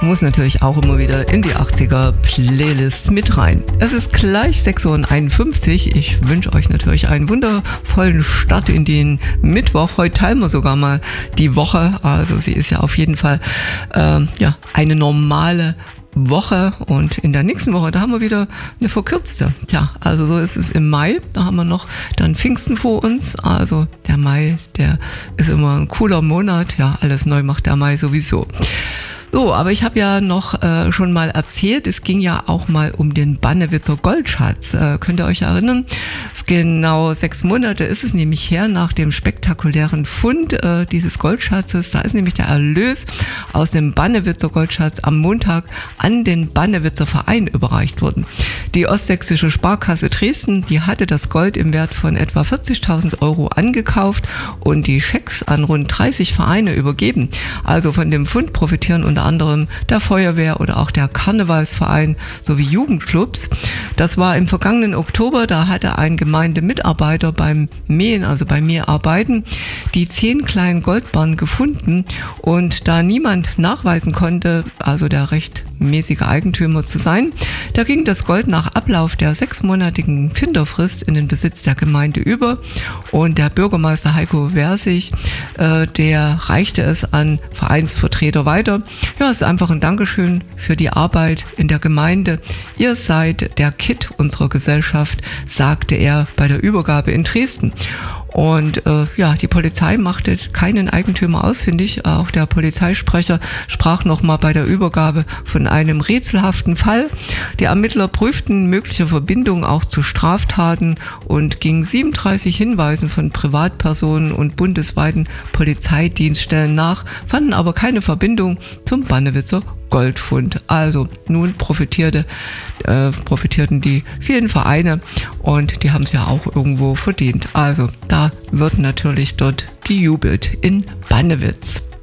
muss natürlich auch immer wieder in die 80er Playlist mit rein. Es ist gleich 6:51 Uhr. Ich wünsche euch natürlich einen wundervollen Start in den Mittwoch. Heute teilen wir sogar mal die Woche. Also sie ist ja auf jeden Fall eine normale Woche, und in der nächsten Woche, da haben wir wieder eine verkürzte. Tja, also so ist es im Mai, da haben wir noch dann Pfingsten vor uns, also der Mai, der ist immer ein cooler Monat, ja, alles neu macht der Mai sowieso. So, aber ich habe ja noch schon mal erzählt, es ging ja auch mal um den Bannewitzer Goldschatz. Könnt ihr euch erinnern? Genau 6 Monate ist es nämlich her nach dem spektakulären Fund dieses Goldschatzes. Da ist nämlich der Erlös aus dem Bannewitzer Goldschatz am Montag an den Bannewitzer Verein überreicht worden. Die Ostsächsische Sparkasse Dresden, die hatte das Gold im Wert von etwa 40.000 Euro angekauft und die Schecks an rund 30 Vereine übergeben. Also von dem Fund profitieren unter anderem der Feuerwehr oder auch der Karnevalsverein sowie Jugendclubs. Das war im vergangenen Oktober, da hatte ein Gemeindemitarbeiter beim Mähen, also beim Mäharbeiten, die 10 kleinen Goldbarren gefunden, und da niemand nachweisen konnte, also der rechtmäßige Eigentümer zu sein, da ging das Gold nach Ablauf der 6-monatigen Finderfrist in den Besitz der Gemeinde über, und der Bürgermeister Heiko Versich, der reichte es an Vereinsvertreter weiter. Ja, es ist einfach ein Dankeschön für die Arbeit in der Gemeinde. Ihr seid der Kitt unserer Gesellschaft, sagte er bei der Übergabe in Dresden. Und die Polizei machte keinen Eigentümer ausfindig. Auch der Polizeisprecher sprach nochmal bei der Übergabe von einem rätselhaften Fall. Die Ermittler prüften mögliche Verbindungen auch zu Straftaten und gingen 37 Hinweisen von Privatpersonen und bundesweiten Polizeidienststellen nach, fanden aber keine Verbindung zum Bannewitzer Goldfund. Also nun profitierten die vielen Vereine, und die haben es ja auch irgendwo verdient. Also da wird natürlich dort gejubelt in Bannewitz.